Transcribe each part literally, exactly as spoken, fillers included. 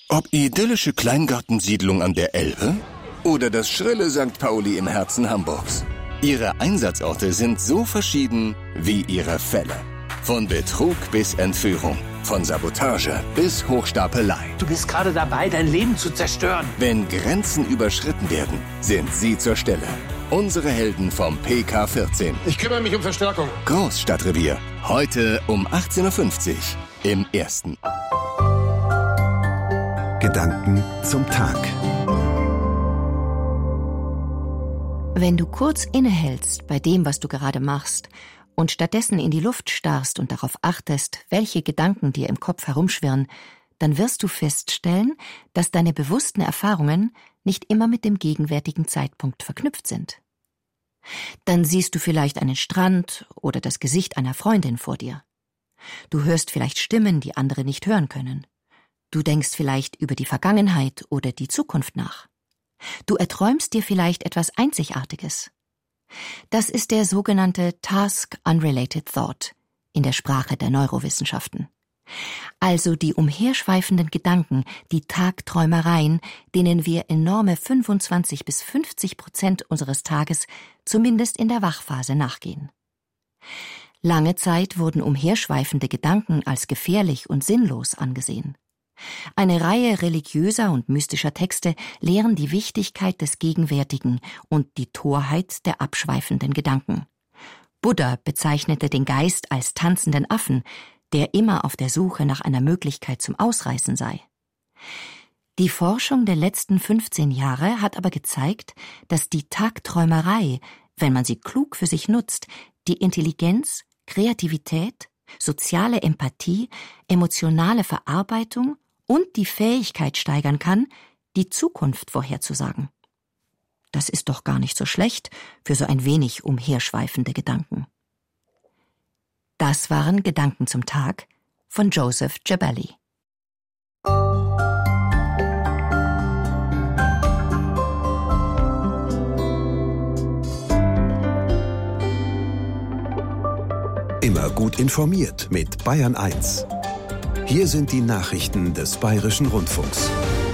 Ob idyllische Kleingartensiedlung an der Elbe oder das schrille Sankt Pauli im Herzen Hamburgs. Ihre Einsatzorte sind so verschieden wie ihre Fälle. Von Betrug bis Entführung, von Sabotage bis Hochstapelei. Du bist gerade dabei, dein Leben zu zerstören. Wenn Grenzen überschritten werden, sind sie zur Stelle. Unsere Helden vom P K vierzehn. Ich kümmere mich um Verstärkung. Großstadtrevier. Heute um achtzehn Uhr fünfzig im Ersten. Gedanken zum Tag. Wenn du kurz innehältst bei dem, was du gerade machst, und stattdessen in die Luft starrst und darauf achtest, welche Gedanken dir im Kopf herumschwirren, dann wirst du feststellen, dass deine bewussten Erfahrungen nicht immer mit dem gegenwärtigen Zeitpunkt verknüpft sind. Dann siehst du vielleicht einen Strand oder das Gesicht einer Freundin vor dir. Du hörst vielleicht Stimmen, die andere nicht hören können. Du denkst vielleicht über die Vergangenheit oder die Zukunft nach. Du erträumst dir vielleicht etwas Einzigartiges. Das ist der sogenannte Task Unrelated Thought in der Sprache der Neurowissenschaften. Also die umherschweifenden Gedanken, die Tagträumereien, denen wir enorme fünfundzwanzig bis fünfzig Prozent unseres Tages zumindest in der Wachphase nachgehen. Lange Zeit wurden umherschweifende Gedanken als gefährlich und sinnlos angesehen. Eine Reihe religiöser und mystischer Texte lehren die Wichtigkeit des Gegenwärtigen und die Torheit der abschweifenden Gedanken. Buddha bezeichnete den Geist als tanzenden Affen, der immer auf der Suche nach einer Möglichkeit zum Ausreißen sei. Die Forschung der letzten fünfzehn Jahre hat aber gezeigt, dass die Tagträumerei, wenn man sie klug für sich nutzt, die Intelligenz, Kreativität, soziale Empathie, emotionale Verarbeitung und die Fähigkeit steigern kann, die Zukunft vorherzusagen. Das ist doch gar nicht so schlecht für so ein wenig umherschweifende Gedanken. Das waren Gedanken zum Tag von Joseph Jabali. Immer gut informiert mit Bayern eins. Hier sind die Nachrichten des Bayerischen Rundfunks.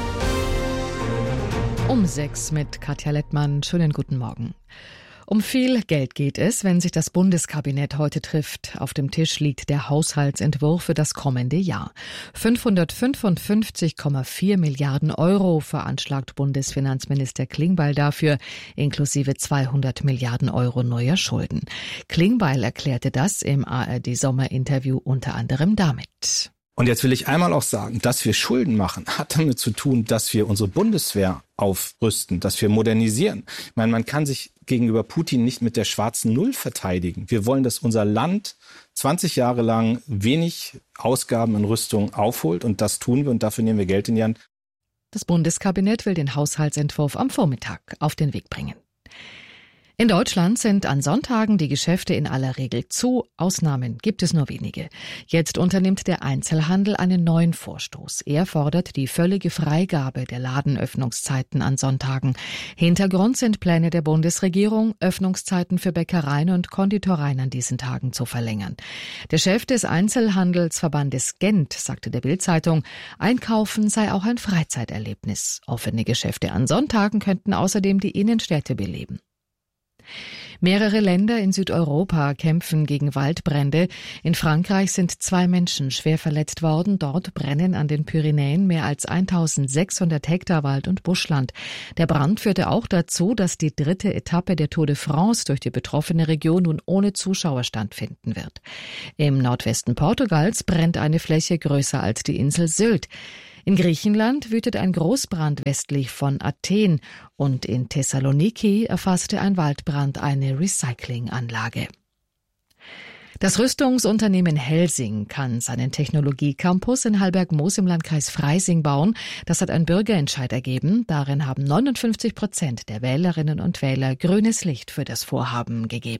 Um sechs mit Katja Lettmann. Schönen guten Morgen. Um viel Geld geht es, wenn sich das Bundeskabinett heute trifft. Auf dem Tisch liegt der Haushaltsentwurf für das kommende Jahr. fünfhundertfünfundfünfzig Komma vier Milliarden Euro veranschlagt Bundesfinanzminister Klingbeil dafür, inklusive zweihundert Milliarden Euro neuer Schulden. Klingbeil erklärte das im A R D-Sommerinterview unter anderem damit. Und jetzt will ich einmal auch sagen, dass wir Schulden machen, hat damit zu tun, dass wir unsere Bundeswehr aufrüsten, dass wir modernisieren. Ich meine, man kann sich gegenüber Putin nicht mit der schwarzen Null verteidigen. Wir wollen, dass unser Land zwanzig Jahre lang wenig Ausgaben in Rüstung aufholt und das tun wir und dafür nehmen wir Geld in die Hand. Das Bundeskabinett will den Haushaltsentwurf am Vormittag auf den Weg bringen. In Deutschland sind an Sonntagen die Geschäfte in aller Regel zu. Ausnahmen gibt es nur wenige. Jetzt unternimmt der Einzelhandel einen neuen Vorstoß. Er fordert die völlige Freigabe der Ladenöffnungszeiten an Sonntagen. Hintergrund sind Pläne der Bundesregierung, Öffnungszeiten für Bäckereien und Konditoreien an diesen Tagen zu verlängern. Der Chef des Einzelhandelsverbandes Gent sagte der Bild-Zeitung, Einkaufen sei auch ein Freizeiterlebnis. Offene Geschäfte an Sonntagen könnten außerdem die Innenstädte beleben. Mehrere Länder in Südeuropa kämpfen gegen Waldbrände. In Frankreich sind zwei Menschen schwer verletzt worden. Dort brennen an den Pyrenäen mehr als eintausendsechshundert Hektar Wald und Buschland. Der Brand führte auch dazu, dass die dritte Etappe der Tour de France durch die betroffene Region nun ohne Zuschauer stattfinden wird. Im Nordwesten Portugals brennt eine Fläche größer als die Insel Sylt. In Griechenland wütet ein Großbrand westlich von Athen und in Thessaloniki erfasste ein Waldbrand eine Recyclinganlage. Das Rüstungsunternehmen Helsing kann seinen Technologiecampus in Hallbergmoos im Landkreis Freising bauen. Das hat ein Bürgerentscheid ergeben. Darin haben neunundfünfzig Prozent der Wählerinnen und Wähler grünes Licht für das Vorhaben gegeben.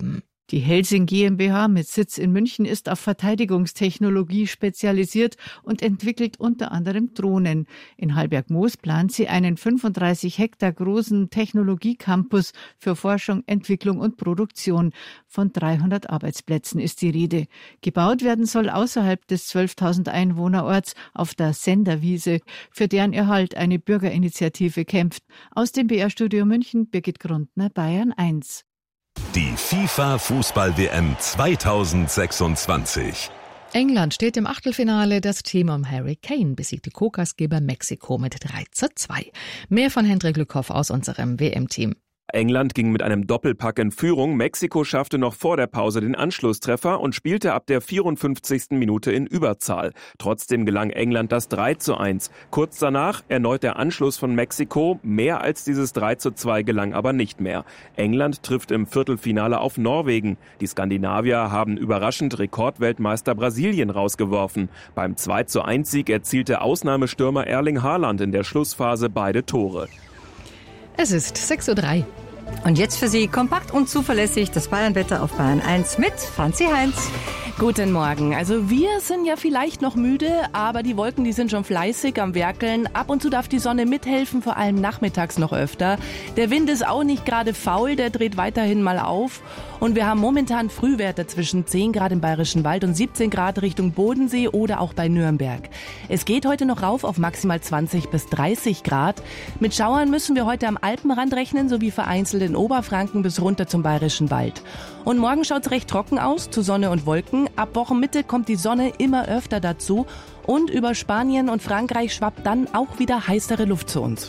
Die Helsing GmbH mit Sitz in München ist auf Verteidigungstechnologie spezialisiert und entwickelt unter anderem Drohnen. In Hallbergmoos plant sie einen fünfunddreißig Hektar großen Technologiecampus für Forschung, Entwicklung und Produktion. Von dreihundert Arbeitsplätzen ist die Rede. Gebaut werden soll außerhalb des zwölftausend Einwohnerorts auf der Senderwiese, für deren Erhalt eine Bürgerinitiative kämpft. Aus dem B R-Studio München, Birgit Grundner, Bayern eins. Die FIFA-Fußball-W M zweitausendsechsundzwanzig. England steht im Achtelfinale. Das Team um Harry Kane besiegte Co-Gastgeber Mexiko mit drei zu zwei. Mehr von Hendrik Lückhoff aus unserem W M-Team. England ging mit einem Doppelpack in Führung. Mexiko schaffte noch vor der Pause den Anschlusstreffer und spielte ab der vierundfünfzigsten Minute in Überzahl. Trotzdem gelang England das drei zu eins. Kurz danach erneut der Anschluss von Mexiko. Mehr als dieses drei zu zwei gelang aber nicht mehr. England trifft im Viertelfinale auf Norwegen. Die Skandinavier haben überraschend Rekordweltmeister Brasilien rausgeworfen. Beim zwei zu eins Sieg erzielte Ausnahmestürmer Erling Haaland in der Schlussphase beide Tore. Es ist sechs Uhr drei. Und jetzt für Sie kompakt und zuverlässig das Bayernwetter auf Bayern eins mit Franzi Heinz. Guten Morgen. Also wir sind ja vielleicht noch müde, aber die Wolken, die sind schon fleißig am Werkeln. Ab und zu darf die Sonne mithelfen, vor allem nachmittags noch öfter. Der Wind ist auch nicht gerade faul, der dreht weiterhin mal auf. Und wir haben momentan Frühwerte zwischen zehn Grad im Bayerischen Wald und siebzehn Grad Richtung Bodensee oder auch bei Nürnberg. Es geht heute noch rauf auf maximal zwanzig bis dreißig Grad. Mit Schauern müssen wir heute am Alpenrand rechnen, sowie vereinzelt in Oberfranken bis runter zum Bayerischen Wald. Und morgen schaut es recht trocken aus, zu Sonne und Wolken. Ab Wochenmitte kommt die Sonne immer öfter dazu und über Spanien und Frankreich schwappt dann auch wieder heißere Luft zu uns.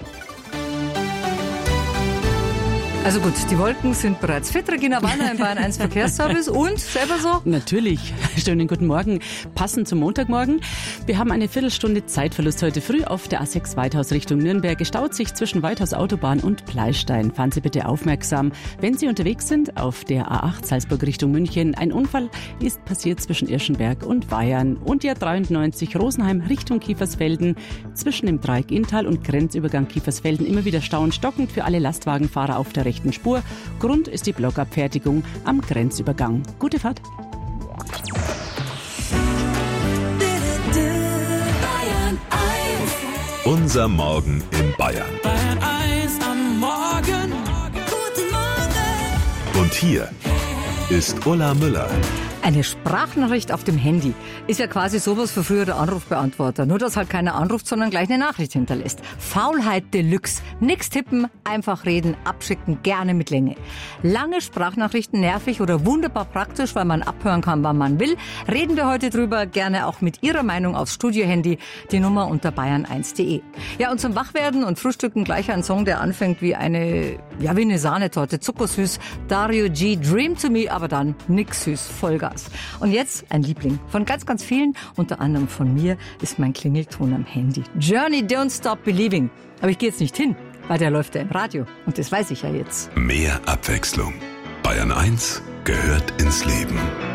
Also gut, die Wolken sind bereits fit. Regina Weiner im Bayern eins Verkehrsservice und selber so? Natürlich. Schönen guten Morgen. Passend zum Montagmorgen. Wir haben eine Viertelstunde Zeitverlust heute früh auf der A sechs Weithaus Richtung Nürnberg. Gestaut sich zwischen Weithaus Autobahn und Pleistein. Fahren Sie bitte aufmerksam, wenn Sie unterwegs sind auf der A acht Salzburg Richtung München. Ein Unfall ist passiert zwischen Irschenberg und Weyern. Und die A dreiundneunzig Rosenheim Richtung Kiefersfelden. Zwischen dem Dreieck Inntal und Grenzübergang Kiefersfelden immer wieder Stau und stockend für alle Lastwagenfahrer auf der rechten Spur. Grund ist die Blockabfertigung am Grenzübergang. Gute Fahrt. Unser Morgen in Bayern. Bayern eins am Morgen. Guten Morgen. Und hier ist Ulla Müller. Eine Sprachnachricht auf dem Handy ist ja quasi sowas für früher der Anrufbeantworter. Nur, dass halt keiner anruft, sondern gleich eine Nachricht hinterlässt. Faulheit Deluxe. Nix tippen, einfach reden, abschicken, gerne mit Länge. Lange Sprachnachrichten nervig oder wunderbar praktisch, weil man abhören kann, wann man will. Reden wir heute drüber, gerne auch mit Ihrer Meinung aufs Studiohandy. Die Nummer unter bayern eins punkt de. Ja, und zum Wachwerden und Frühstücken gleich ein Song, der anfängt wie eine, ja, wie eine Sahnetorte, zuckersüß. Dario G, Dream to Me, aber dann nix süß, Vollgas. Und jetzt ein Liebling von ganz, ganz vielen, unter anderem von mir, ist mein Klingelton am Handy. Journey, Don't Stop Believing. Aber ich gehe jetzt nicht hin, weil der läuft ja im Radio. Und das weiß ich ja jetzt. Mehr Abwechslung. Bayern eins gehört ins Leben.